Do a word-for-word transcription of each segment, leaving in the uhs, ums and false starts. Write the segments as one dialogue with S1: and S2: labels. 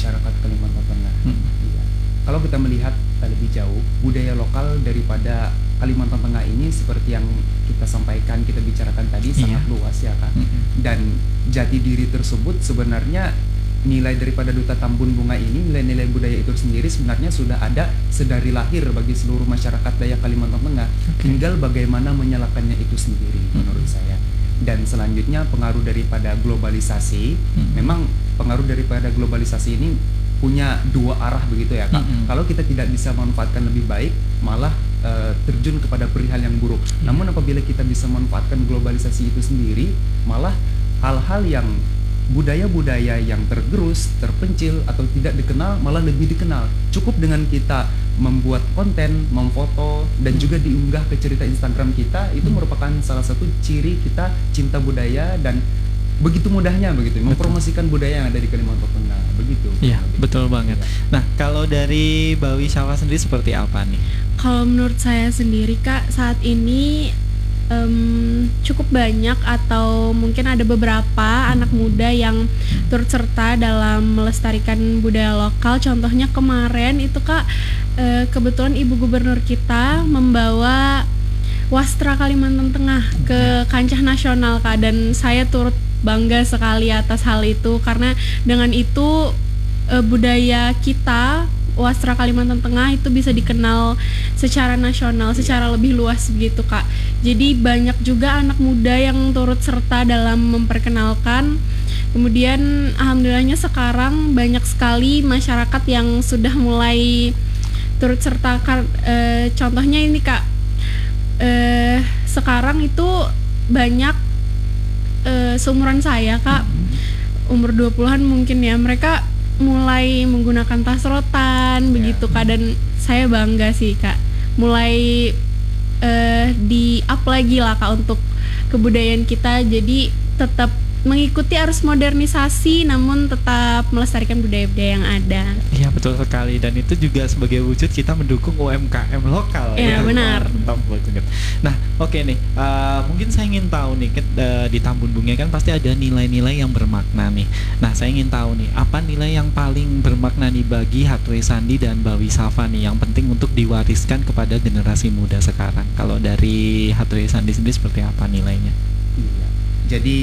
S1: masyarakat Kalimantan Tengah.
S2: Hmm.
S1: Iya. Kalau kita melihat uh, lebih jauh, budaya lokal daripada Kalimantan Tengah ini seperti yang kita sampaikan, kita bicarakan tadi
S2: Iya.
S1: sangat luas ya Kak.
S2: Hmm.
S1: Dan jati diri tersebut sebenarnya nilai daripada Duta Tambun Bunga ini, nilai-nilai budaya itu sendiri sebenarnya sudah ada sedari lahir bagi seluruh masyarakat Dayak Kalimantan Tengah.
S2: Okay.
S1: Tinggal bagaimana menyalakannya itu sendiri menurut saya. Dan selanjutnya pengaruh daripada globalisasi,
S2: Hmm.
S1: memang pengaruh daripada globalisasi ini punya dua arah begitu ya Kak.
S2: Hmm.
S1: Kalau kita tidak bisa memanfaatkan lebih baik, malah uh, terjun kepada perihal yang buruk.
S2: Hmm.
S1: Namun apabila kita bisa memanfaatkan globalisasi itu sendiri, malah hal-hal yang budaya-budaya yang tergerus, terpencil atau tidak dikenal malah lebih dikenal. Cukup dengan kita membuat konten, memfoto dan juga diunggah ke cerita Instagram kita, itu merupakan salah satu ciri kita cinta budaya dan begitu mudahnya begitu mempromosikan budaya yang ada di Kalimantan Tengah begitu.
S2: Iya, betul banget.
S1: Ya.
S2: Nah, kalau dari Bawi Syafa sendiri seperti apa nih?
S3: Kalau menurut saya sendiri Kak, saat ini um, cukup banyak atau mungkin ada beberapa anak muda yang turut serta dalam melestarikan budaya lokal. Contohnya kemarin itu Kak, eh, kebetulan Ibu Gubernur kita membawa Wastra Kalimantan Tengah ke kancah nasional Kak, dan saya turut bangga sekali atas hal itu karena dengan itu eh, budaya kita Wastra Kalimantan Tengah itu bisa dikenal secara nasional, secara lebih luas begitu Kak. Jadi banyak juga anak muda yang turut serta dalam memperkenalkan. Kemudian alhamdulillahnya sekarang banyak sekali masyarakat yang sudah mulai turut serta. E, contohnya ini Kak, e, sekarang itu banyak e, seumuran saya Kak, umur dua puluhan mungkin ya, mereka mulai menggunakan tas rotan, yeah. begitu Kak, dan saya bangga sih Kak, mulai uh, di up lagi lah Kak untuk kebudayaan kita, jadi tetap mengikuti arus modernisasi namun tetap melestarikan budaya-budaya yang ada.
S2: Iya betul sekali, dan itu juga sebagai wujud kita mendukung U M K M lokal.
S3: Iya ya, benar.
S2: Mantap banget. Nah oke okay nih, uh, mungkin saya ingin tahu nih, uh, di Tambun Bunga kan pasti ada nilai-nilai yang bermakna nih. Nah saya ingin tahu nih, apa nilai yang paling bermakna nih bagi Hatwe Sandi dan Bawi Syafa nih yang penting untuk diwariskan kepada generasi muda sekarang? Kalau dari Hatwe Sandi sendiri seperti apa nilainya?
S1: Iya. Jadi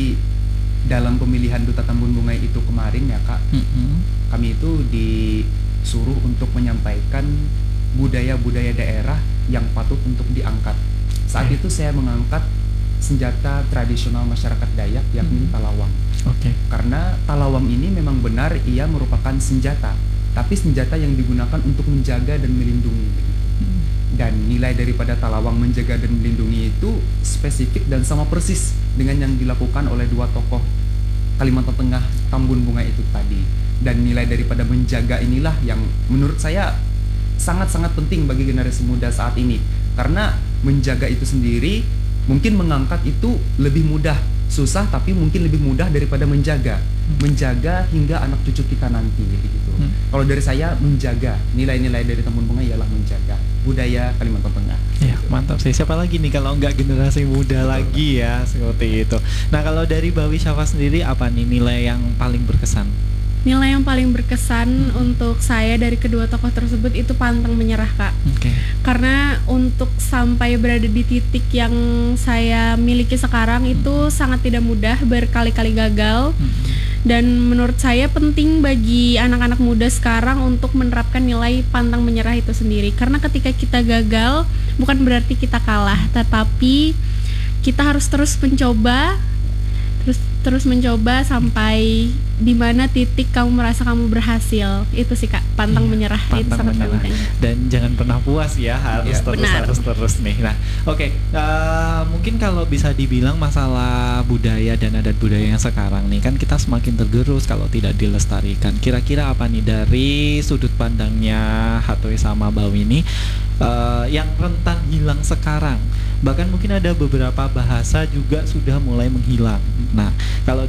S1: dalam pemilihan Duta Tambun Bunga itu kemarin ya Kak, mm-hmm. kami itu disuruh untuk menyampaikan budaya-budaya daerah yang patut untuk diangkat. Saat okay. itu saya mengangkat senjata tradisional masyarakat Dayak yakni mm-hmm. talawang.
S2: Okay.
S1: Karena talawang ini memang benar ia merupakan senjata, tapi senjata yang digunakan untuk menjaga dan melindungi. Mm-hmm. Dan nilai daripada talawang menjaga dan melindungi itu spesifik dan sama persis dengan yang dilakukan oleh dua tokoh Kalimantan Tengah Tambun Bunga itu tadi. Dan nilai daripada menjaga inilah yang menurut saya sangat-sangat penting bagi generasi muda saat ini. Karena menjaga itu sendiri, mungkin mengangkat itu lebih mudah, susah tapi mungkin lebih mudah daripada menjaga. Menjaga hingga anak cucu kita nanti gitu. Hmm. Kalau dari saya, menjaga nilai-nilai dari Tambun Bunga ialah menjaga budaya Kalimantan Tengah.
S2: Ya, gitu. Mantap sih. Siapa lagi nih kalau nggak generasi muda Betul. lagi ya, seperti itu. Nah, kalau dari Bawi Syafa sendiri apa nih nilai yang paling berkesan?
S3: Nilai yang paling berkesan hmm. untuk saya dari kedua tokoh tersebut itu pantang menyerah Kak.
S2: Okay.
S3: Karena untuk sampai berada di titik yang saya miliki sekarang hmm. itu sangat tidak mudah, berkali-kali gagal. Hmm. Dan menurut saya penting bagi anak-anak muda sekarang untuk menerapkan nilai pantang menyerah itu sendiri. Karena ketika kita gagal bukan berarti kita kalah, tetapi kita harus terus mencoba, terus terus mencoba sampai di mana titik kamu merasa kamu berhasil. Itu sih Kak, pantang iya, menyerah
S2: pantang
S3: itu sangat
S2: menyerah.
S3: penting.
S2: Dan jangan pernah puas ya, harus ya, terus benar. harus terus nih. Nah, oke, okay. uh, mungkin kalau bisa dibilang masalah budaya dan adat budaya yang sekarang nih kan kita semakin tergerus kalau tidak dilestarikan. Kira-kira apa nih dari sudut pandangnya Hatwe sama Bawi ini uh, yang rentan hilang sekarang? Bahkan mungkin ada beberapa bahasa juga sudah mulai menghilang. Nah, kalau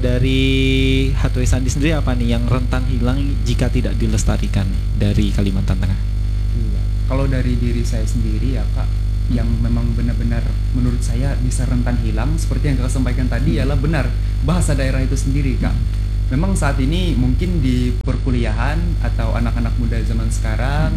S2: dari Hatwe Sandi sendiri apa nih yang rentan hilang jika tidak dilestarikan dari Kalimantan Tengah?
S1: Iya. Kalau dari diri saya sendiri ya Kak, hmm. yang memang benar-benar menurut saya bisa rentan hilang seperti yang Kakak sampaikan tadi ialah benar bahasa daerah itu sendiri Kak. Hmm. Memang saat ini mungkin di perkuliahan perkuliahan atau anak-anak muda zaman sekarang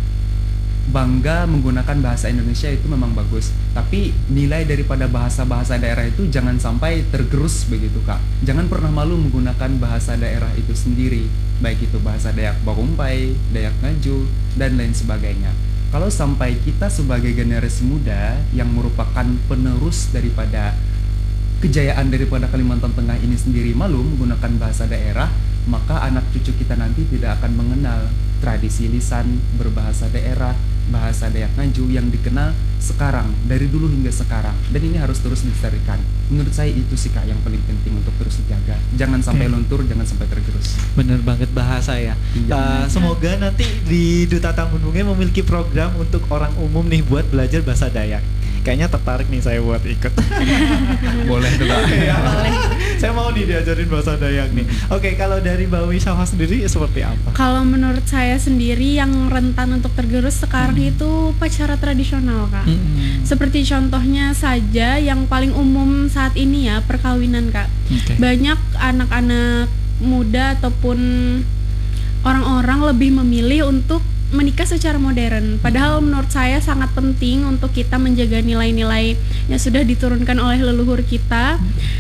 S1: bangga menggunakan bahasa Indonesia itu memang bagus, tapi nilai daripada bahasa-bahasa daerah itu jangan sampai tergerus begitu Kak. Jangan pernah malu menggunakan bahasa daerah itu sendiri, baik itu bahasa Dayak Bakumpai, Dayak Ngaju, dan lain sebagainya. Kalau sampai kita sebagai generasi muda yang merupakan penerus daripada kejayaan daripada Kalimantan Tengah ini sendiri malu menggunakan bahasa daerah, maka anak cucu kita nanti tidak akan mengenal tradisi lisan berbahasa daerah, bahasa Dayak Ngaju yang dikenal sekarang, dari dulu hingga sekarang. Dan ini harus terus dilestarikan. Menurut saya itu sih Kak yang paling penting untuk terus dijaga. Jangan sampai okay. luntur, jangan sampai tergerus.
S2: Bener banget bahasa ya. Iya. Uh, semoga nanti di Duta Tambun Bunga memiliki program untuk orang umum nih buat belajar bahasa Dayak. Kayaknya tertarik nih saya buat ikut.
S1: Boleh tuh Kak.
S2: Ya, boleh. Saya mau nih diajarin bahasa Dayak nih. Oke, kalau dari Mbak Wissafa sendiri seperti apa?
S3: Kalau menurut saya sendiri yang rentan untuk tergerus sekarang hmm. itu upacara tradisional Kak. Hmm. Seperti contohnya saja yang paling umum saat ini ya, perkawinan Kak. Okay. Banyak anak-anak muda ataupun orang-orang lebih memilih untuk menikah secara modern. Padahal menurut saya sangat penting untuk kita menjaga nilai-nilai yang sudah diturunkan oleh leluhur kita.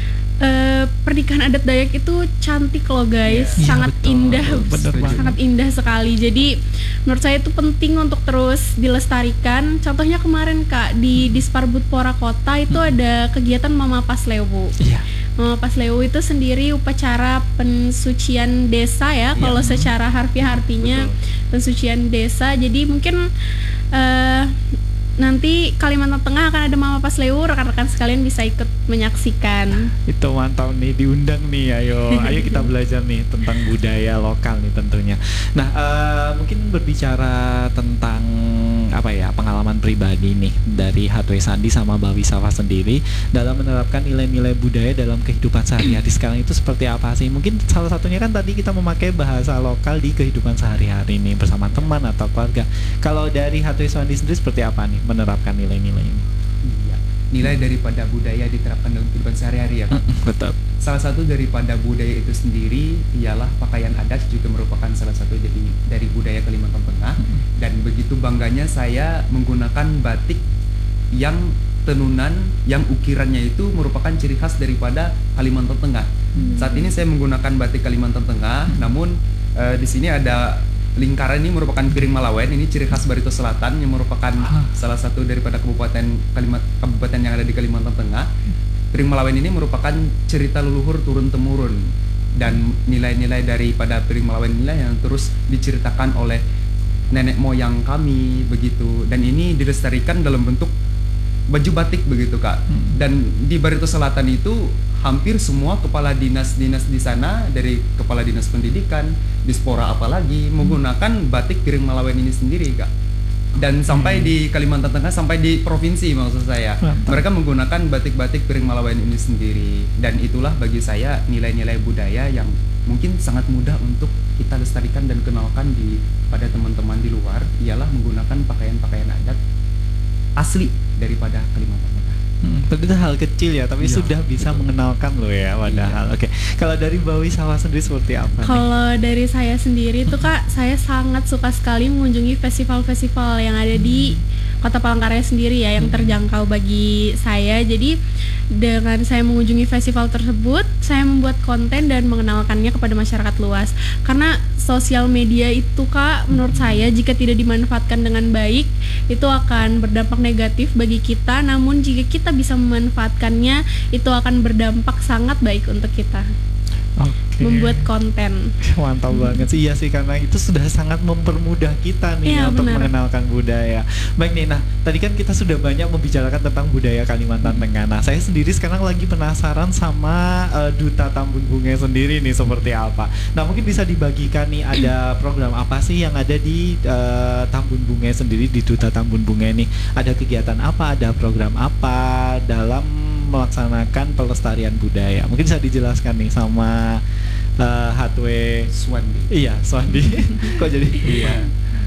S3: Uh, pernikahan adat Dayak itu cantik loh guys, yeah. sangat yeah, indah,
S2: bener
S3: sangat indah sekali. Jadi menurut saya itu penting untuk terus dilestarikan. Contohnya kemarin Kak di Disparbudpora Kota itu hmm. ada kegiatan Mama Paslewu. Yeah. Mama Paslewu itu sendiri upacara pensucian desa ya, yeah. kalau secara harfiah artinya betul. Pensucian desa. Jadi mungkin uh, nanti Kalimantan Tengah akan ada Mama Paslewu, rekan-rekan sekalian bisa ikut menyaksikan.
S2: Itu mantap nih, diundang nih, ayo ayo kita belajar nih tentang budaya lokal nih tentunya. Nah uh, mungkin berbicara tentang apa ya, pengalaman pribadi nih dari Hatwe Sandi sama Mbak Wissafa sendiri dalam menerapkan nilai-nilai budaya dalam kehidupan sehari-hari sekarang itu seperti apa sih? Mungkin salah satunya kan tadi kita memakai bahasa lokal di kehidupan sehari-hari nih bersama teman atau keluarga. Kalau dari Hatwe Sandi sendiri seperti apa nih menerapkan nilai-nilai ini?
S1: Iya, nilai daripada budaya diterapkan dalam kehidupan sehari-hari ya Kak.
S2: Betul.
S1: Salah satu daripada budaya itu sendiri ialah pakaian adat, juga merupakan salah satu jadi dari budaya Kalimantan Tengah. Dan begitu bangganya saya menggunakan batik yang tenunan, yang ukirannya itu merupakan ciri khas daripada Kalimantan Tengah. Hmm. Saat ini saya menggunakan batik Kalimantan Tengah, namun uh, di sini ada lingkaran, ini merupakan piring Malawen, ini ciri khas Barito Selatan yang merupakan ah. salah satu daripada kabupaten Kalimat, kabupaten yang ada di Kalimantan Tengah. Piring Malawen ini merupakan cerita leluhur turun temurun dan nilai-nilai daripada piring Malawen inilah yang terus diceritakan oleh nenek moyang kami begitu, dan ini dilestarikan dalam bentuk baju batik begitu Kak. Hmm. Dan di Barito Selatan itu hampir semua kepala dinas-dinas di sana, dari kepala dinas pendidikan, Dispora apalagi menggunakan batik piring Malawen ini sendiri Kak. Dan sampai hmm. di Kalimantan Tengah, sampai di provinsi maksud saya, mantap. Mereka menggunakan batik-batik piring Malawen ini sendiri. Dan itulah bagi saya nilai-nilai budaya yang mungkin sangat mudah untuk kita lestarikan dan kenalkan di pada teman-teman di luar, ialah menggunakan pakaian-pakaian adat asli daripada Kalimantan Tengah.
S2: Hmm, itu hal kecil ya, tapi iya, sudah bisa betul. Mengenalkan loh ya, padahal. Iya. Oke, kalau dari Mbak Wissafa sendiri seperti apa?
S3: Kalau dari saya sendiri tuh Kak, saya sangat suka sekali mengunjungi festival-festival yang ada di Kota Palangkaraya sendiri ya, yang terjangkau bagi saya. Jadi dengan saya mengunjungi festival tersebut, saya membuat konten dan mengenalkannya kepada masyarakat luas. Karena sosial media itu Kak, menurut saya jika tidak dimanfaatkan dengan baik, itu akan berdampak negatif bagi kita. Namun jika kita bisa memanfaatkannya, itu akan berdampak sangat baik untuk kita. Okay. Membuat konten.
S2: Mantap hmm. banget sih, iya sih, karena itu sudah sangat mempermudah kita nih ya, untuk benar. Mengenalkan budaya. Baik nih, nah tadi kan kita sudah banyak membicarakan tentang budaya Kalimantan Tengah. Nah saya sendiri sekarang lagi penasaran sama uh, Duta Tambun Bunga sendiri nih seperti apa. Nah mungkin bisa dibagikan nih, ada program apa sih yang ada di uh, Tambun Bunga sendiri, di Duta Tambun Bunga nih? Ada kegiatan apa, ada program apa dalam melaksanakan pelestarian budaya? Mungkin bisa dijelaskan nih sama uh, Hatwe
S1: Swandi.
S2: Iya, Swandi. Kok jadi?
S1: Iya.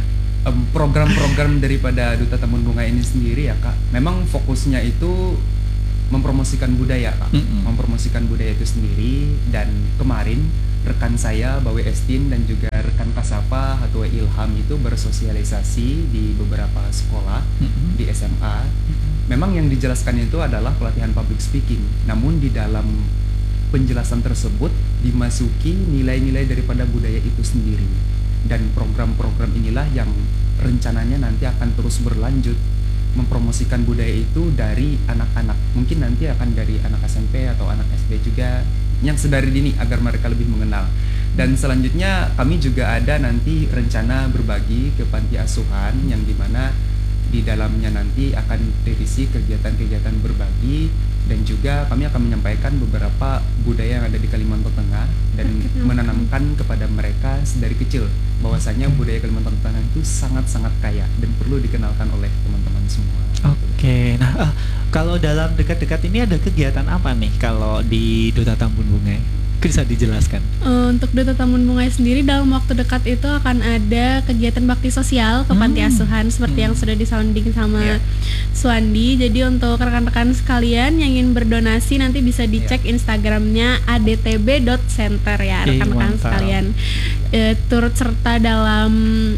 S1: Um, program-program daripada Duta Tambun Bunga ini sendiri ya Kak, memang fokusnya itu mempromosikan budaya Kak, mm-hmm. mempromosikan budaya itu sendiri. Dan kemarin rekan saya Bawe Estin dan juga rekan Kasafa Hatwe Ilham itu bersosialisasi di beberapa sekolah
S2: Mm-hmm.
S1: di S M A. Memang yang dijelaskan itu adalah pelatihan public speaking. Namun di dalam penjelasan tersebut dimasuki nilai-nilai daripada budaya itu sendiri. Dan program-program inilah yang rencananya nanti akan terus berlanjut mempromosikan budaya itu dari anak-anak. Mungkin nanti akan dari anak S M P atau anak S D juga yang sedari dini agar mereka lebih mengenal. Dan selanjutnya kami juga ada nanti rencana berbagi ke panti asuhan yang dimana di dalamnya nanti akan terisi kegiatan-kegiatan berbagi dan juga kami akan menyampaikan beberapa budaya yang ada di Kalimantan Tengah dan menanamkan kepada mereka sedari kecil bahwasanya budaya Kalimantan Tengah itu sangat-sangat kaya dan perlu dikenalkan oleh teman-teman semua.
S2: Oke, nah uh, kalau dalam dekat-dekat ini ada kegiatan apa nih kalau di Duta Tambun Bungai? Bisa dijelaskan?
S3: Uh, untuk Duta Tambun Bungai sendiri dalam waktu dekat itu akan ada kegiatan bakti sosial ke panti
S2: Hmm.
S3: asuhan seperti
S2: Hmm.
S3: yang sudah disounding sama
S1: Yeah.
S3: Suandi. Jadi untuk rekan-rekan sekalian yang ingin berdonasi nanti bisa dicek Instagramnya a d t b dot center ya
S2: Oke,
S3: rekan-rekan
S2: mantap.
S3: sekalian. Eh, turut serta dalam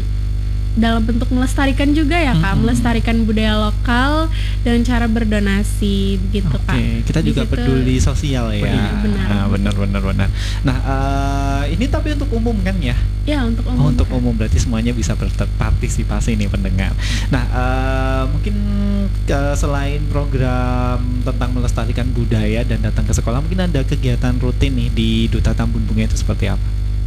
S3: dalam bentuk melestarikan juga ya Kak,
S2: Mm-mm.
S3: melestarikan budaya lokal dan cara berdonasi gitu
S2: Oke,
S3: Kak.
S2: kita
S3: Di
S2: juga
S3: situ-
S2: peduli sosial ya.
S3: Peduli, benar.
S2: Nah, benar benar benar. Nah, eh, ini tapi untuk umum kan ya?
S3: Ya untuk umum.
S2: Oh, untuk
S3: Kak.
S2: umum berarti semuanya bisa berpartisipasi nih pendengar. Nah, eh, mungkin eh, selain program tentang melestarikan budaya dan datang ke sekolah, mungkin ada kegiatan rutin nih di Duta Tambun Bungai itu seperti apa?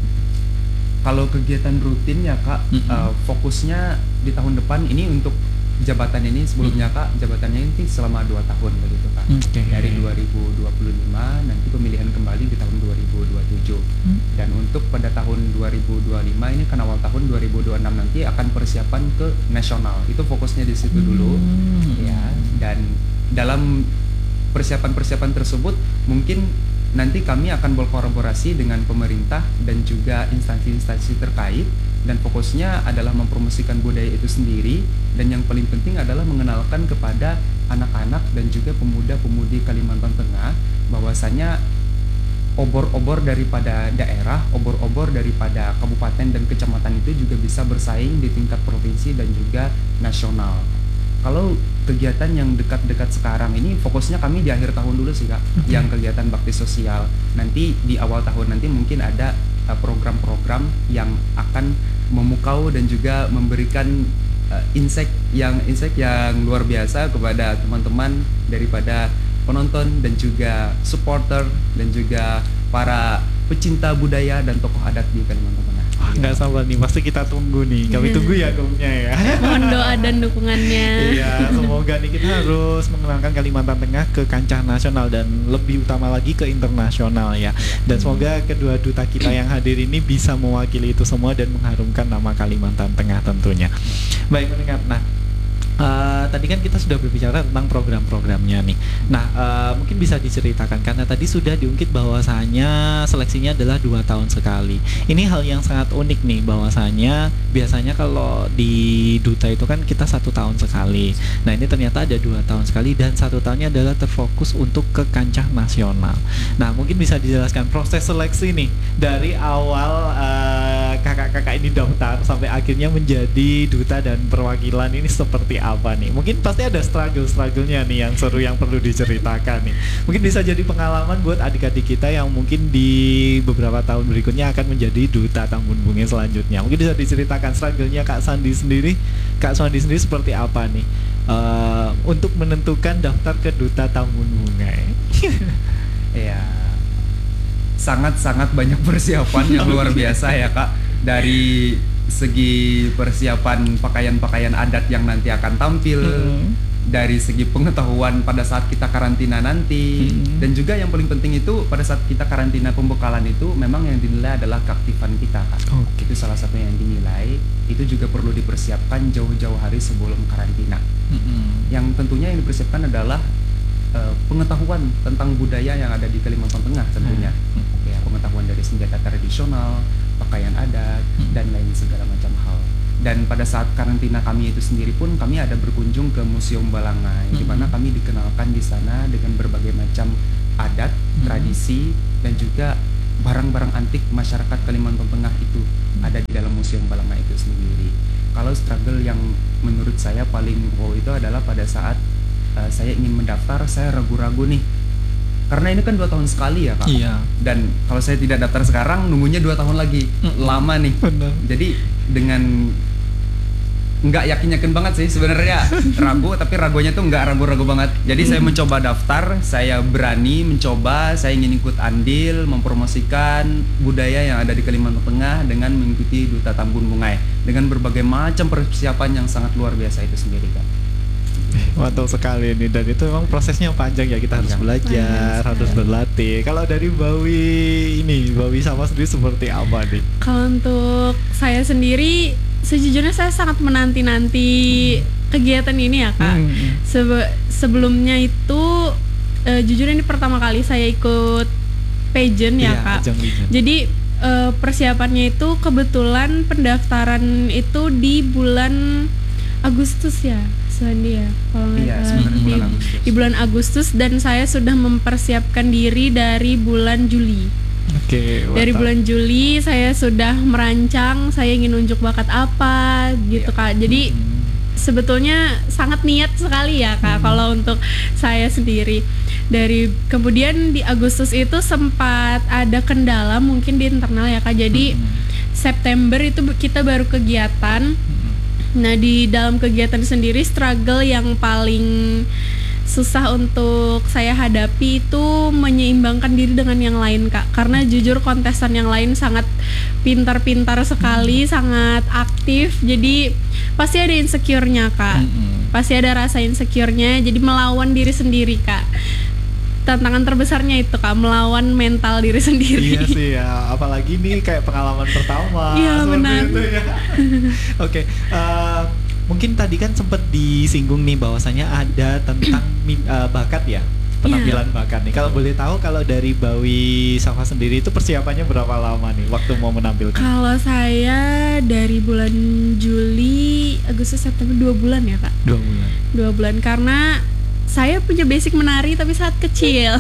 S1: Kalau kegiatan rutin ya Kak,
S2: Mm-mm.
S1: uh, fokusnya di tahun depan ini untuk jabatan ini sebelumnya Kak, jabatannya ini selama dua tahun begitu Kak.
S2: Oke.
S1: Dari dua ribu dua puluh lima nanti pemilihan kembali di tahun dua ribu dua puluh tujuh.
S2: Hmm.
S1: Dan untuk pada tahun dua ribu dua puluh lima ini kan awal tahun dua ribu dua puluh enam nanti akan persiapan ke nasional. Itu fokusnya di situ dulu.
S2: Hmm.
S1: Ya, dan dalam persiapan-persiapan tersebut mungkin nanti kami akan berkolaborasi dengan pemerintah dan juga instansi-instansi terkait dan fokusnya adalah mempromosikan budaya itu sendiri dan yang paling penting adalah mengenalkan kepada anak-anak dan juga pemuda-pemudi Kalimantan Tengah bahwasanya obor-obor daripada daerah, obor-obor daripada kabupaten dan kecamatan itu juga bisa bersaing di tingkat provinsi dan juga nasional. Kalau kegiatan yang dekat-dekat sekarang ini fokusnya kami di akhir tahun dulu sih Kak,
S2: Oke.
S1: yang kegiatan bakti sosial. Nanti di awal tahun nanti mungkin ada uh, program-program yang akan memukau dan juga memberikan uh, insight yang insight yang luar biasa kepada teman-teman daripada penonton dan juga supporter dan juga para pecinta budaya dan tokoh adat di Kalimantan Tengah.
S2: Wah, nggak sabar nih, pasti kita tunggu nih. Kami tunggu ya gongnya ya.
S3: Mohon doa dan dukungannya.
S2: Iya, semoga nih kita harus mengenalkan Kalimantan Tengah ke kancah nasional dan lebih utama lagi ke internasional ya. Dan semoga kedua duta kita yang hadir ini bisa mewakili itu semua dan mengharumkan nama Kalimantan Tengah tentunya. Baik pendengar, nah Uh, tadi kan kita sudah berbicara tentang program-programnya nih. Nah, uh, mungkin bisa diceritakan karena tadi sudah diungkit bahwasanya seleksinya adalah dua tahun sekali. Ini hal yang sangat unik nih bahwasanya biasanya kalau di duta itu kan kita satu tahun sekali. Nah, ini ternyata ada dua tahun sekali dan satu tahunnya adalah terfokus untuk ke kancah nasional. Nah, mungkin bisa dijelaskan proses seleksi nih dari awal uh, kakak-kakak ini daftar sampai akhirnya menjadi duta dan perwakilan ini seperti apa nih? Mungkin pasti ada struggle-strugglenya nih yang seru yang perlu diceritakan nih. Mungkin bisa jadi pengalaman buat adik-adik kita yang mungkin di beberapa tahun berikutnya akan menjadi duta Tambun Bungai selanjutnya. Mungkin bisa diceritakan struggle-nya Kak Sandi sendiri. Kak Sandi sendiri seperti apa nih uh, untuk menentukan daftar ke duta Tambun Bungai?
S1: Ya, sangat-sangat banyak persiapan yang luar biasa ya Kak. Dari segi persiapan pakaian-pakaian adat yang nanti akan tampil,
S2: Hmm.
S1: dari segi pengetahuan pada saat kita karantina nanti,
S2: Hmm.
S1: dan juga yang paling penting itu pada saat kita karantina pembekalan itu memang yang dinilai adalah keaktifan kita Kak.
S2: Oke.
S1: Itu salah satu yang dinilai. Itu juga perlu dipersiapkan jauh-jauh hari sebelum karantina.
S2: Mm-mm.
S1: Yang tentunya yang dipersiapkan adalah uh, pengetahuan tentang budaya yang ada di Kalimantan Tengah tentunya.
S2: Hmm.
S1: Ya, pengetahuan dari senjata tradisional, pakaian adat,
S2: Hmm.
S1: dan lain segala macam hal. Dan pada saat karantina kami itu sendiri pun kami ada berkunjung ke Museum Balangai,
S2: Hmm.
S1: di mana kami dikenalkan di sana dengan berbagai macam adat,
S2: Hmm.
S1: tradisi, dan juga barang-barang antik masyarakat Kalimantan Tengah itu ada di dalam Museum Balanga itu sendiri. Kalau struggle yang menurut saya paling wow itu adalah pada saat uh, saya ingin mendaftar, saya ragu-ragu nih. Karena ini kan dua tahun sekali ya Kak.
S2: Iya.
S1: Dan kalau saya tidak daftar sekarang, nunggunya dua tahun lagi, mm-hmm. lama nih.
S2: Benar.
S1: Jadi dengan nggak yakin-yakin banget sih sebenarnya ragu, tapi ragunya tuh nggak ragu-ragu banget. Jadi mm. saya mencoba daftar, saya berani mencoba, saya ingin ikut andil, mempromosikan budaya yang ada di Kalimantan Tengah dengan mengikuti Duta Tambun Bungai dengan berbagai macam persiapan yang sangat luar biasa itu sendiri Kak.
S2: Mantap sekali ini, dan itu memang prosesnya panjang ya, kita harus ya. belajar, Panjang. harus berlatih. Kalau dari Bawi ini, Bawi sama sendiri seperti apa nih?
S3: Kalau untuk saya sendiri, sejujurnya saya sangat menanti-nanti hmm. kegiatan ini ya Kak. Hmm. Sebe- sebelumnya itu, uh, jujur ini pertama kali saya ikut pageant ya, ya Kak. Jadi uh, persiapannya itu kebetulan pendaftaran itu di bulan Agustus ya. Sandi ya, kalau nggak
S1: iya,
S3: salah di, bulan di bulan Agustus, dan saya sudah mempersiapkan diri dari bulan Juli.
S2: Oke. Okay,
S3: dari bulan Juli saya sudah merancang saya ingin unjuk bakat apa gitu yeah. Kak. Jadi hmm. sebetulnya sangat niat sekali ya Kak. Hmm. Kalau untuk saya sendiri, dari kemudian di Agustus itu sempat ada kendala mungkin di internal ya Kak. Jadi hmm. September itu kita baru kegiatan. Nah, di dalam kegiatan sendiri struggle yang paling susah untuk saya hadapi itu menyeimbangkan diri dengan yang lain Kak. Karena jujur kontestan yang lain sangat pintar-pintar sekali, hmm. sangat aktif. Jadi pasti ada insecure-nya Kak. Hmm. Pasti ada rasa insecure-nya. Jadi melawan diri sendiri Kak. Tantangan terbesarnya itu Kak, melawan mental diri sendiri.
S2: Iya sih ya, apalagi nih kayak pengalaman pertama.
S3: Iya benar.
S2: Ya. Oke, okay. uh, mungkin tadi kan sempat disinggung nih bahwasanya ada tentang uh, bakat ya, penampilan yeah. bakat nih. Kalau boleh tahu, kalau dari Bawi Safa sendiri itu persiapannya berapa lama nih waktu mau menampilkan?
S3: Kalau saya dari bulan Juli, Agustus, September, dua bulan ya Kak.
S2: Dua bulan.
S3: Dua bulan karena saya punya basic menari tapi saat kecil.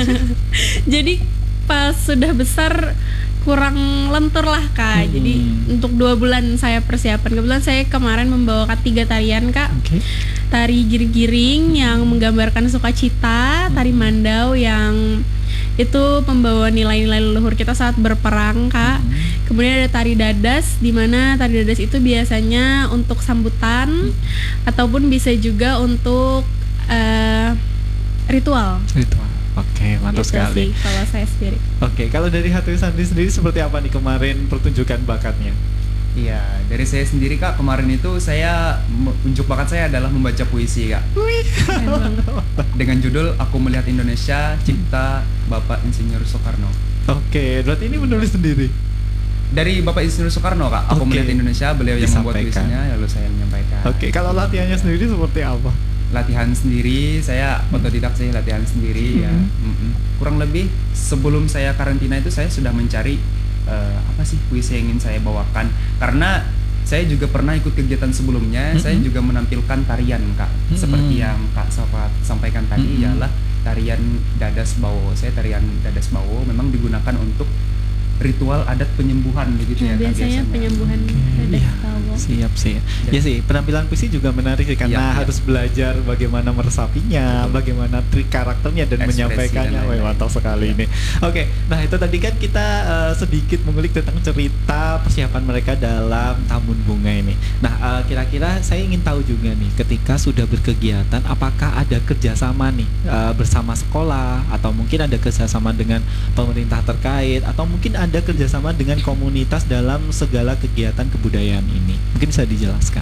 S3: Jadi pas sudah besar kurang lentur lah Kak. Hmm. Jadi untuk dua bulan saya persiapan. Kebetulan saya kemarin membawakan tiga tarian Kak. Okay. Tari giring-giring yang menggambarkan sukacita, tari mandau yang itu membawa nilai-nilai leluhur kita saat berperang Kak. Hmm. Kemudian ada tari dadas, di mana tari dadas itu biasanya untuk sambutan hmm. ataupun bisa juga untuk Uh, ritual.
S2: Ritual. Oke, okay, mantap gitu sekali.
S3: Sih, kalau saya sendiri.
S2: Oke, okay, kalau dari Hatui Sandi sendiri seperti apa nih kemarin pertunjukan bakatnya?
S1: Iya, dari saya sendiri Kak, kemarin itu saya unjuk bakat saya adalah membaca puisi Kak. Wih. Dengan judul Aku Melihat Indonesia, Cipta Bapak Insinyur Soekarno.
S2: Oke, okay, berarti ini menulis sendiri?
S1: Dari Bapak Insinyur Soekarno Kak. Aku okay. Melihat Indonesia, beliau yang membuat puisinya, lalu saya menyampaikan.
S2: Oke, okay, kalau latihannya sendiri seperti apa?
S1: Latihan sendiri, saya otodidak sih latihan sendiri mm-hmm. ya. Mm-mm. Kurang lebih sebelum saya karantina itu saya sudah mencari uh, apa sih puisi yang ingin saya bawakan. Karena saya juga pernah ikut kegiatan sebelumnya, mm-hmm. saya juga menampilkan tarian Kak. Mm-hmm. Seperti yang Kak Safa sampaikan tadi mm-hmm. ialah tarian Dadas Bawo. Saya tarian Dadas Bawo memang digunakan untuk ritual adat penyembuhan begitu ya, ya
S3: biasanya Kak, penyembuhan Dadas
S2: ya,
S3: Bawo.
S2: Siap sih. Ya, ya sih, penampilan puisi juga menarik sih karena ya, harus ya. belajar bagaimana meresapinya, betul. Bagaimana trik karakternya dan ekspresi menyampaikannya. Wah, mantap sekali ya. ini. Oke, nah itu tadi kan kita uh, sedikit mengulik tentang cerita persiapan mereka dalam Tambun Bunga ini. Nah, uh, kira-kira saya ingin tahu juga nih, ketika sudah berkegiatan, apakah ada kerjasama nih uh, bersama sekolah atau mungkin ada kerjasama dengan pemerintah terkait atau mungkin ada kerjasama dengan komunitas dalam segala kegiatan kebudayaan ini? Mungkin bisa dijelaskan.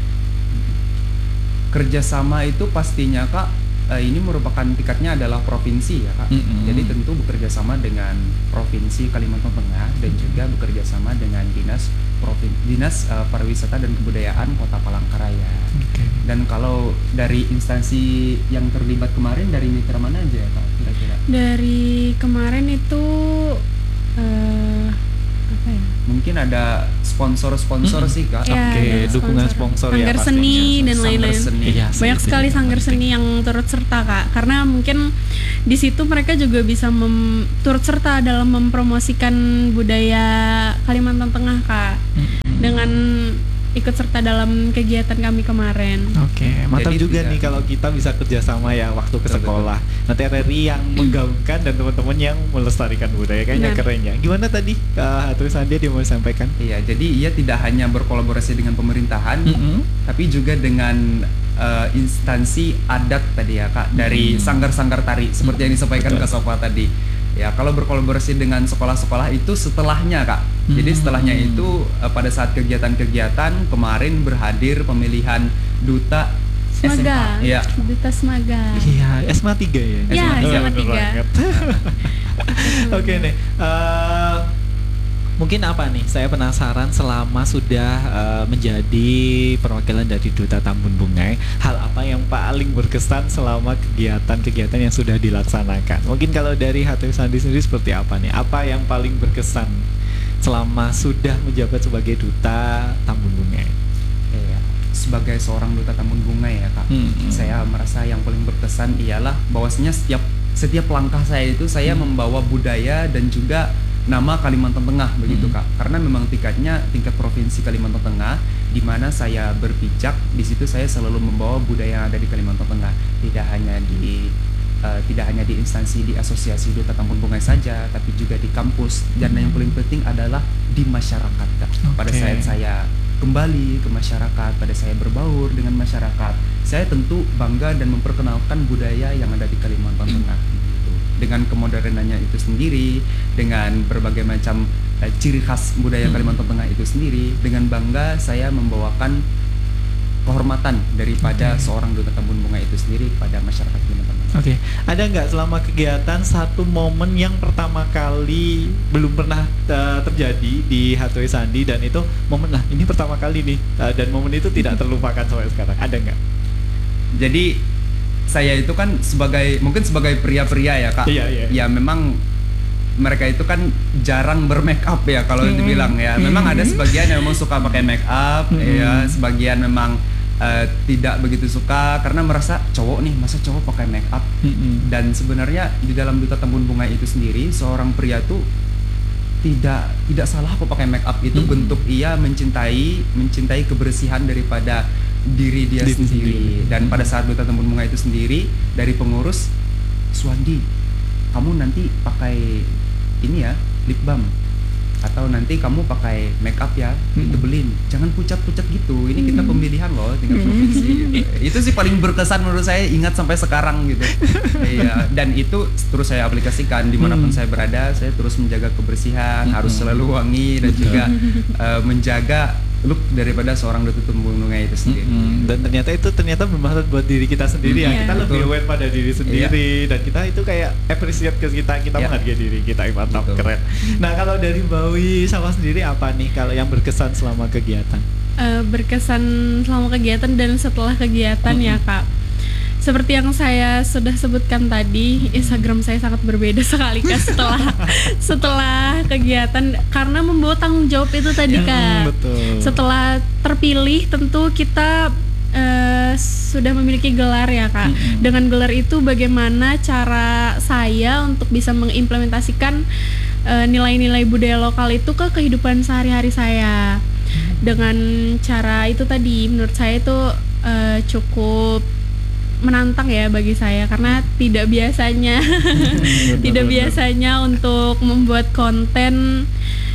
S1: Kerjasama itu pastinya Kak, eh, ini merupakan tingkatnya adalah provinsi ya Kak. Mm-hmm. Jadi tentu bekerja sama dengan Provinsi Kalimantan Tengah dan juga bekerja sama dengan Dinas Provin- Dinas uh, Pariwisata dan Kebudayaan Kota Palangkaraya. Okay. Dan kalau dari instansi yang terlibat kemarin dari mitra mana aja ya Kak kira-kira?
S3: Dari kemarin itu Uh, apa ya?
S1: Mungkin ada sponsor-sponsor
S2: Mm-mm.
S1: sih Kak.
S2: Oke,
S3: Ya, ada
S2: dukungan sponsor ya
S3: Sanggar
S2: pastinya.
S3: seni dan
S1: Sanggar
S3: lain-lain.
S1: seni.
S2: Iya,
S3: Banyak
S2: itu
S3: sekali
S2: juga
S3: sanggar
S2: penting.
S3: seni yang turut serta Kak, karena mungkin di situ mereka juga bisa mem- turut serta dalam mempromosikan budaya Kalimantan Tengah Kak,
S2: Mm-mm.
S3: dengan ikut serta dalam kegiatan kami kemarin.
S2: Oke, mantap
S1: Jadi
S2: juga
S1: tidak-
S2: nih kalau kita bisa kerjasama ya waktu ke
S1: Betul,
S2: sekolah. Nah, T R R I yang menggaungkan dan teman-teman yang melestarikan budaya, kayaknya
S3: Benar.
S2: keren ya. Gimana tadi uh, Haturi Sandia dia mau sampaikan?
S1: Iya, jadi ia tidak hanya berkolaborasi dengan pemerintahan,
S2: Mm-mm.
S1: tapi juga dengan eh, instansi adat tadi ya Kak, dari
S2: Hmm.
S1: sanggar-sanggar tari seperti yang disampaikan
S2: Betul.
S1: Kak Sofa tadi. Ya, kalau berkolaborasi dengan sekolah-sekolah itu setelahnya Kak. Jadi
S2: Hmm.
S1: setelahnya itu eh, pada saat kegiatan-kegiatan kemarin berhadir pemilihan duta S M A.
S3: Smaga,
S1: Iya.
S3: Duta Smaga.
S2: Iya, S M A tiga ya.
S3: Iya,
S1: S M A
S2: Bener
S3: tiga.
S2: banget. Oke nih, eh, mungkin apa nih? Saya penasaran selama sudah eh, menjadi perwakilan dari Duta Tambun Bungai, hal apa yang paling berkesan selama kegiatan-kegiatan yang sudah dilaksanakan? Mungkin kalau dari Haturi Sandi sendiri seperti apa nih? Apa yang paling berkesan selama sudah menjabat sebagai Duta Tambun Bungai?
S1: Iya. Sebagai seorang duta Tambun Bungai ya Kak,
S2: Hmm.
S1: saya merasa yang paling berkesan ialah bahwasanya setiap setiap langkah saya itu saya
S2: Hmm.
S1: membawa budaya dan juga nama Kalimantan Tengah begitu
S2: Hmm.
S1: Kak. Karena memang tingkatnya tingkat provinsi Kalimantan Tengah, di mana saya berpijak di situ saya selalu membawa budaya yang ada di Kalimantan Tengah, tidak hanya di eh, tidak hanya di instansi di asosiasi Duta Tambun Bungai saja, tapi juga di kampus, dan yang paling penting adalah di masyarakat Kak. Pada
S2: Oke.
S1: saat saya kembali ke masyarakat, pada saya berbaur dengan masyarakat, saya tentu bangga dan memperkenalkan budaya yang ada di Kalimantan Tengah gitu. Dengan kemodernannya itu sendiri, dengan berbagai macam eh, ciri khas budaya
S2: Hmm.
S1: Kalimantan Tengah itu sendiri, dengan bangga saya membawakan kehormatan daripada
S2: Oke.
S1: seorang duta Tambun Bungai itu sendiri kepada masyarakat Kalimantan Tengah.
S2: Oke, ada nggak selama kegiatan satu momen yang pertama kali belum pernah uh, terjadi di Haturi Sandi, dan itu momen lah ini pertama kali nih, uh, dan momen itu tidak terlupakan sampai sekarang, ada nggak?
S1: Jadi saya itu kan sebagai mungkin sebagai pria-pria ya Kak.
S2: Iya, iya.
S1: Ya memang mereka itu kan jarang bermake up ya kalau
S2: Hmm.
S1: dibilang ya. Memang ada sebagian yang memang suka pakai make up
S2: Hmm.
S1: ya, sebagian memang eh, tidak begitu suka karena merasa cowok nih, masa cowok pakai make up.
S2: Mm-mm.
S1: Dan sebenarnya di dalam Duta Tambun Bungai itu sendiri, seorang pria tuh tidak tidak salah kok pakai make up. Itu
S2: Hmm.
S1: bentuk ia mencintai mencintai kebersihan daripada diri dia
S2: Diri
S1: sendiri.
S2: sendiri.
S1: Dan pada saat Duta Tambun Bungai itu sendiri, dari pengurus, Suwandi, kamu nanti pakai ini ya, lip balm, atau nanti kamu pakai make up ya,
S2: Hmm.
S1: ditebelin, jangan pucat-pucat gitu, ini kita pemilihan loh tingkat provinsi gitu. Itu sih paling berkesan menurut saya, ingat sampai sekarang gitu. Iya, dan itu terus saya aplikasikan dimanapun
S2: Hmm.
S1: saya berada. Saya terus menjaga kebersihan,
S2: Hmm.
S1: harus selalu wangi, dan juga eh, menjaga look daripada seorang Duta Tambun Bungai itu sendiri.
S2: Mm-mm. Dan ternyata itu ternyata bermanfaat buat diri kita sendiri ya.
S3: Iya.
S2: Kita lebih
S1: Betul.
S2: aware pada diri sendiri, dan kita itu kayak appreciate ke kita, kita
S1: Iya.
S2: menghargai diri kita. Ih, mantap,
S1: Betul.
S2: keren. Nah, kalau dari Mbak Wi sama sendiri apa nih kalau yang berkesan selama kegiatan?
S3: Eh, berkesan selama kegiatan dan setelah kegiatan ya Kak. Seperti yang saya sudah sebutkan tadi, Instagram saya sangat berbeda sekali Kak setelah setelah kegiatan, karena membawa tanggung jawab itu tadi
S2: Mm,
S3: Kak.
S2: betul.
S3: Setelah terpilih tentu kita eh, sudah memiliki gelar ya Kak.
S2: Mm-mm.
S3: Dengan gelar itu bagaimana cara saya untuk bisa mengimplementasikan eh, nilai-nilai budaya lokal itu ke kehidupan sehari-hari saya. Dengan cara itu tadi menurut saya itu eh, cukup menantang ya bagi saya, karena tidak biasanya tidak biasanya untuk membuat konten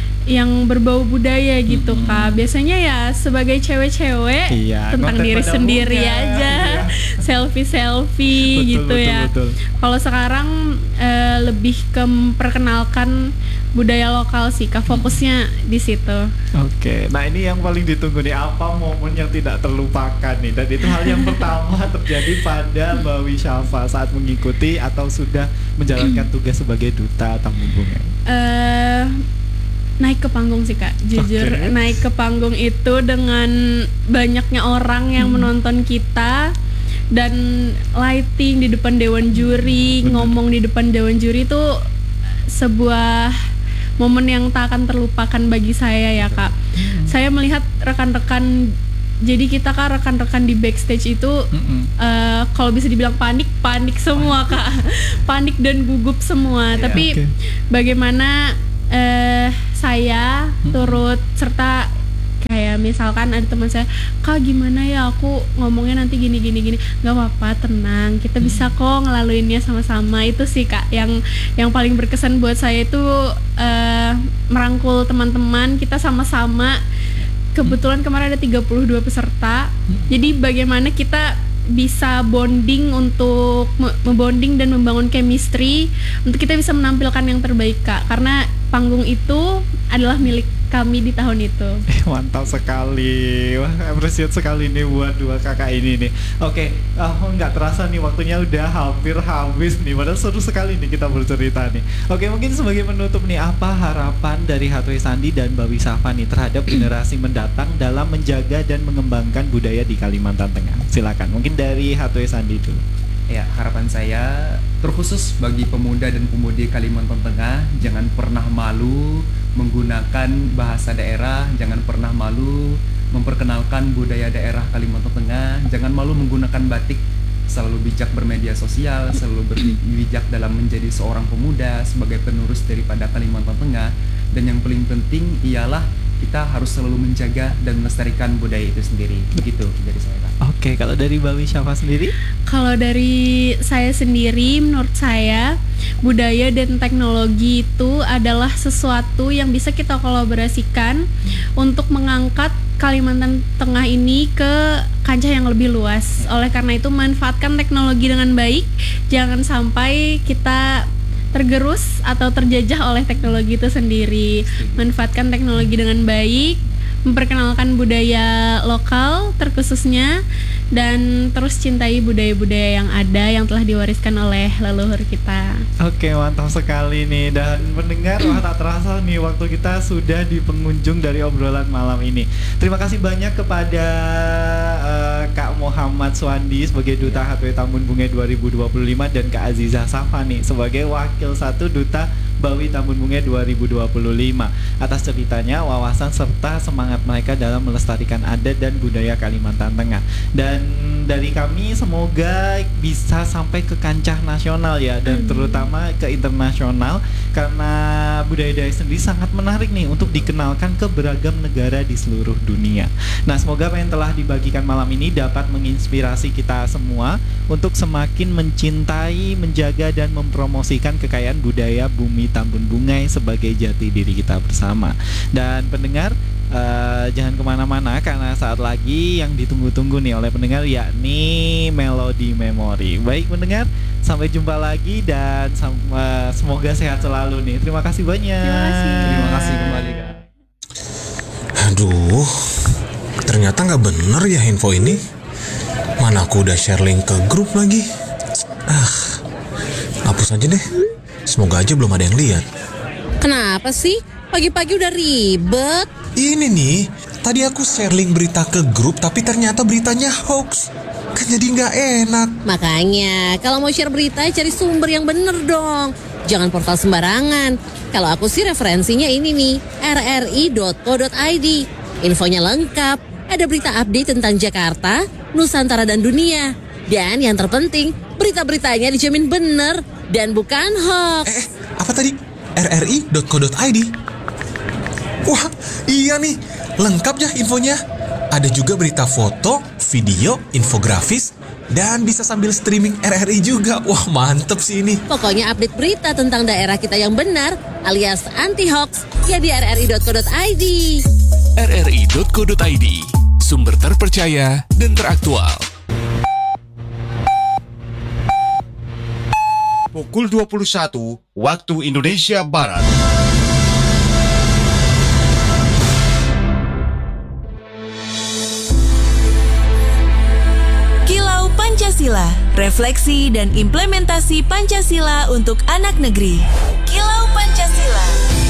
S3: yang berbau budaya gitu
S2: Mm-mm.
S3: Kak. Biasanya ya sebagai cewek-cewek
S2: Iya,
S3: tentang
S2: konten
S3: diri
S2: pada
S3: sendiri
S2: umumnya,
S3: aja,
S2: iya.
S3: selfie-selfie
S2: Betul,
S3: gitu
S2: betul,
S3: ya.
S2: betul.
S3: Kalau sekarang eh, lebih ke memperkenalkan budaya lokal sih Kak, fokusnya di situ.
S2: Oke, nah ini yang paling ditunggu nih, apa momen yang tidak terlupakan nih, dan itu hal yang pertama terjadi pada Mbak Wi Syafa saat mengikuti atau sudah menjalankan tugas sebagai Duta Tambun Bungai.
S3: eh naik ke panggung sih Kak, jujur
S2: Oke.
S3: naik ke panggung itu dengan banyaknya orang yang
S2: Hmm.
S3: menonton kita, dan lighting di depan dewan juri,
S2: Bener.
S3: ngomong di depan dewan juri itu sebuah momen yang tak akan terlupakan bagi saya ya Kak. Hmm. Saya melihat rekan-rekan, jadi kita kan rekan-rekan di backstage itu uh, kalau bisa dibilang panik, panik semua Kak, panik dan gugup semua. Yeah, Tapi okay. bagaimana uh, saya hmm. turut serta, kayak misalkan ada teman saya, Kak gimana ya aku ngomongnya nanti gini gini gini, nggak apa-apa, tenang, kita bisa kok ngelaluinnya sama-sama. Itu sih Kak yang yang paling berkesan buat saya itu uh, merangkul teman-teman, kita sama-sama. Kebetulan kemarin ada tiga puluh dua peserta, jadi bagaimana kita bisa bonding untuk membonding dan membangun chemistry untuk kita bisa menampilkan yang terbaik Kak, karena panggung itu adalah milik kami di tahun itu.
S2: Eh, mantap sekali. Wah, appreciate sekali nih buat dua kakak ini nih. Oke, oh, nggak terasa nih waktunya udah hampir habis nih. Padahal seru sekali nih kita bercerita nih. Oke, mungkin sebagai penutup nih, apa harapan dari Hatwe Sandi dan Mbak Wisafa nih terhadap generasi mendatang dalam menjaga dan mengembangkan budaya di Kalimantan Tengah? Silakan. Mungkin dari Hatwe Sandi dulu.
S1: Ya, harapan saya terkhusus bagi pemuda dan pemudi Kalimantan Tengah, jangan pernah malu menggunakan bahasa daerah, jangan pernah malu memperkenalkan budaya daerah Kalimantan Tengah, jangan malu menggunakan batik, selalu bijak bermedia sosial, selalu bijak dalam menjadi seorang pemuda sebagai penerus daripada Kalimantan Tengah, dan yang paling penting ialah kita harus selalu menjaga dan melestarikan budaya itu sendiri. Begitu dari saya Kak.
S2: Oke, kalau dari Mbak Wisafa sendiri?
S3: Kalau dari saya sendiri, menurut saya budaya dan teknologi itu adalah sesuatu yang bisa kita kolaborasikan untuk mengangkat Kalimantan Tengah ini ke kancah yang lebih luas. Oleh karena itu, manfaatkan teknologi dengan baik, jangan sampai kita tergerus atau terjajah oleh teknologi itu sendiri. Manfaatkan teknologi dengan baik, memperkenalkan budaya lokal terkhususnya, dan terus cintai budaya-budaya yang ada yang telah diwariskan oleh leluhur kita.
S2: Oke, mantap sekali nih. Dan mendengar, wah tak terasa nih waktu kita sudah di penghujung dari obrolan malam ini. Terima kasih banyak kepada uh, Kak Muhammad Suwandi sebagai Duta Hatwe Tambun Bunge dua ribu dua puluh lima dan Kak Aziza Safani sebagai Wakil satu Duta Bawi Tambun Bunge dua ribu dua puluh lima atas ceritanya, wawasan serta semangat mereka dalam melestarikan adat dan budaya Kalimantan Tengah. Dan dari kami semoga bisa sampai ke kancah nasional ya, dan terutama ke internasional, karena budaya-budaya sendiri sangat menarik nih untuk dikenalkan ke beragam negara di seluruh dunia. Nah, semoga apa yang telah dibagikan malam ini dapat menginspirasi kita semua untuk semakin mencintai, menjaga dan mempromosikan kekayaan budaya bumi Tambun Bungai sebagai jati diri kita bersama. Dan pendengar, uh, jangan kemana-mana karena saat lagi yang ditunggu-tunggu nih oleh pendengar, yakni Melodi Memori. Baik pendengar, sampai jumpa lagi dan uh, semoga sehat selalu nih. Terima kasih banyak.
S3: Terima kasih.
S1: Terima kasih kembali.
S4: Aduh, ternyata nggak bener ya info ini. Mana aku udah share link ke grup lagi. Ah, hapus aja deh. Semoga aja belum ada yang lihat.
S5: Kenapa sih? Pagi-pagi udah ribet.
S4: Ini nih, tadi aku share link berita ke grup tapi ternyata beritanya hoax. Kan jadi nggak enak.
S5: Makanya, kalau mau share berita cari sumber yang bener dong. Jangan portal sembarangan. Kalau aku sih referensinya ini nih, r r i dot co dot i d. Infonya lengkap. Ada berita update tentang Jakarta, Nusantara dan dunia. Dan yang terpenting, berita-beritanya dijamin bener dan bukan hoax.
S4: Eh, apa tadi? r r i dot co dot i d. Wah, iya nih. Lengkap ya infonya. Ada juga berita foto, video, infografis, dan bisa sambil streaming R R I juga. Wah, mantep sih ini.
S5: Pokoknya update berita tentang daerah kita yang benar alias anti hoax ya di r r i dot co dot i d.
S6: r r i dot co dot i d, sumber terpercaya dan teraktual.
S7: Pukul dua puluh satu waktu Indonesia Barat.
S8: Kilau Pancasila, refleksi dan implementasi Pancasila untuk anak negeri. Kilau Pancasila.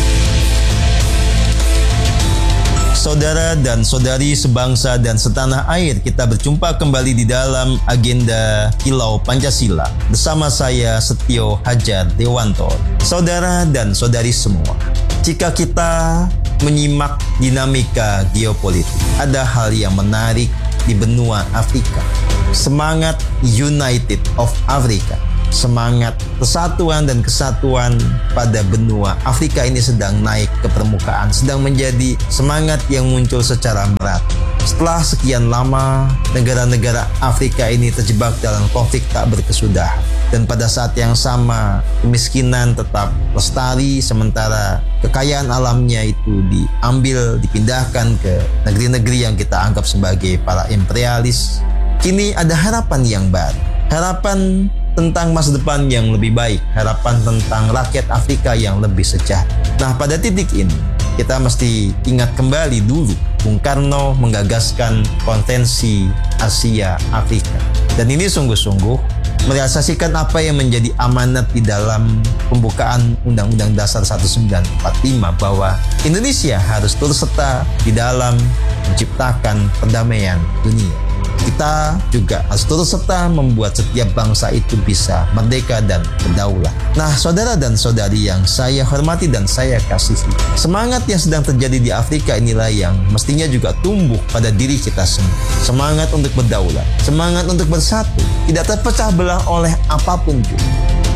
S9: Saudara dan saudari sebangsa dan setanah air, kita berjumpa kembali di dalam agenda Kilau Pancasila bersama saya Setio Hajar Dewanto. Saudara dan saudari semua, Jika kita menyimak dinamika geopolitik, ada hal yang menarik di benua Afrika. Semangat United of Africa, semangat persatuan dan kesatuan pada benua Afrika ini sedang naik ke permukaan, sedang menjadi semangat yang muncul secara merata. Setelah sekian lama, negara-negara Afrika ini terjebak dalam konflik tak berkesudahan. Dan pada saat yang sama, kemiskinan tetap lestari, sementara kekayaan alamnya itu diambil, dipindahkan ke negeri-negeri yang kita anggap sebagai para imperialis. Kini ada harapan yang baru, harapan tentang masa depan yang lebih baik, harapan tentang rakyat Afrika yang lebih sejahtera. Nah, pada titik ini, kita mesti ingat kembali dulu Bung Karno menggagaskan Konvensi Asia Afrika. Dan ini sungguh-sungguh merealisasikan apa yang menjadi amanat di dalam pembukaan Undang-Undang Dasar seribu sembilan ratus empat puluh lima, bahwa Indonesia harus turut serta di dalam menciptakan perdamaian dunia. Kita juga harus turut serta membuat setiap bangsa itu bisa merdeka dan berdaulat. Nah, saudara dan saudari yang saya hormati dan saya kasihi, semangat yang sedang terjadi di Afrika inilah yang mestinya juga tumbuh pada diri kita semua. Semangat untuk berdaulat, semangat untuk bersatu, tidak terpecah belah oleh apapun juga.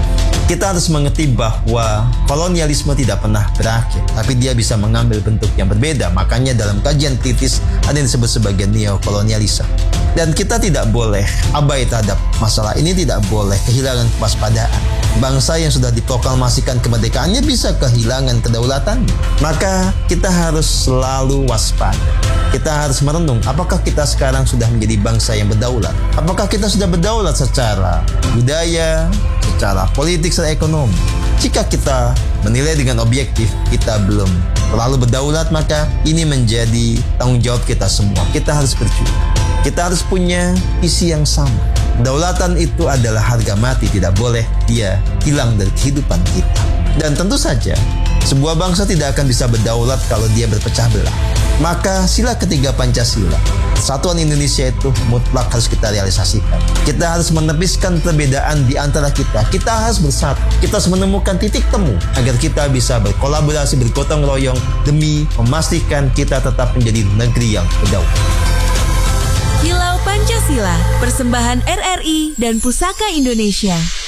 S9: Kita harus mengerti bahwa kolonialisme tidak pernah berakhir, tapi dia bisa mengambil bentuk yang berbeda. Makanya dalam kajian kritis ada yang disebut sebagai neokolonialisme. Dan kita tidak boleh abai terhadap masalah ini, tidak boleh kehilangan kewaspadaan. Bangsa yang sudah diproklamasikan kemerdekaannya bisa kehilangan kedaulatan. Maka kita harus selalu waspada. Kita harus merenung, apakah kita sekarang sudah menjadi bangsa yang berdaulat? Apakah kita sudah berdaulat secara budaya, secara politik, secara ekonomi? Jika kita menilai dengan objektif kita belum terlalu berdaulat, maka ini menjadi tanggung jawab kita semua. Kita harus berjuang. Kita harus punya visi yang sama. Kedaulatan itu adalah harga mati, tidak boleh dia hilang dari kehidupan kita. Dan tentu saja, sebuah bangsa tidak akan bisa berdaulat kalau dia berpecah belah. Maka sila ketiga Pancasila, Persatuan Indonesia itu mutlak harus kita realisasikan. Kita harus menepiskan perbedaan di antara kita. Kita harus bersatu. Kita harus menemukan titik temu agar kita bisa berkolaborasi, bergotong royong demi memastikan kita tetap menjadi negeri yang berdaulat.
S8: Kilau Pancasila, persembahan R R I dan Pusaka Indonesia.